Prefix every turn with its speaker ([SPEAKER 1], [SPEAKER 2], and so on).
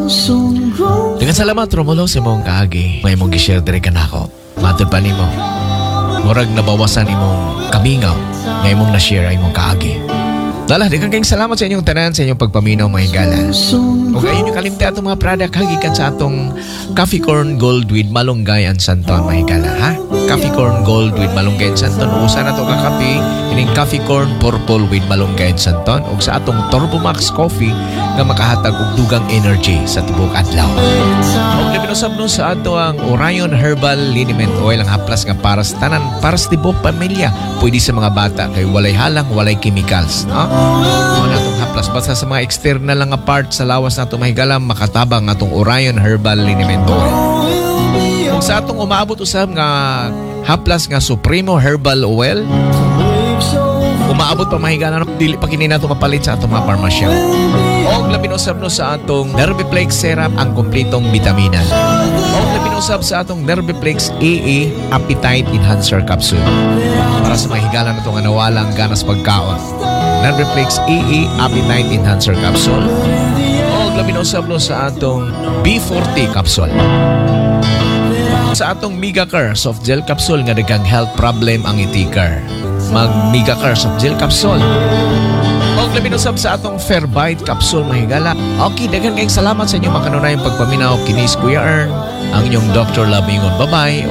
[SPEAKER 1] Dengan salamat Romulo sa imong kaagi. May imong gi-share diri kanako. Matod pa nimo. Murag nabawasan imong kamingaw nga imong na-share imong kaagi. Dala, di kang salamat sa inyong tanan, sa inyong pagpaminaw mga higala. Huwag kayo nyo kalimti atong mga product hagikan sa atong Coffee Corn Gold with Malunggay and Santon mga higala, ha? Coffee Corn Gold with Malunggay and Santon. Usa na ito kakapi, ining Coffee Corn Purple with Malunggay and Santon. O sa atong Turbo Max Coffee nga makahatag og dugang energy sa tibok adlaw. O libinusab no sa ato ang Orion Herbal Liniment Oil ang haplas nga para sa tanan, para sa tibok pamilya. Pwede sa mga bata kay walay halang, walay chemicals, no? Mga natong haplas basta sa mga external lang nga part sa lawas natong mahigala makatabang natong Orion Herbal Liniment Oil. Kung sa atong umaabot usab nga haplas nga Supremo Herbal Oil, umaabot pa mahigala dili pa kini nato mapalit sa atong mga parmasya. Og labing usab no sa atong Nerviplex Syrup ang kompletong bitamina. Og labing usab sa atong Nerviplex AA Appetite Enhancer Capsule para sa mahigala nato nga nawalang ganas pagkaon. Nerviplex AA Appetite Enhancer Capsule. O labing usab no sa atong B40 Capsule. Sa atong Migacare Soft Gel Capsule nga daghang health problem ang itikar. Mag Migacare Soft Gel Capsule. O labing usab sa atong Fairbite Capsule mahigala. Okay, daghang kayong salamat sa inyong makanunayang pagpaminaw. Kinis Kuya Ern, ang inyong Dr. Labingon. Bye-bye.